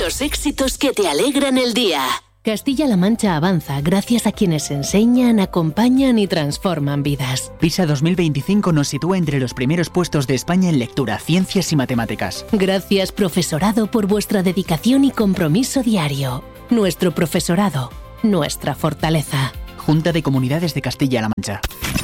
Los éxitos que te alegran el día. Castilla-La Mancha avanza gracias a quienes enseñan, acompañan y transforman vidas. PISA 2025 nos sitúa entre los primeros puestos de España en lectura, ciencias y matemáticas. Gracias, profesorado, por vuestra dedicación y compromiso diario. Nuestro profesorado, nuestra fortaleza. Junta de Comunidades de Castilla-La Mancha.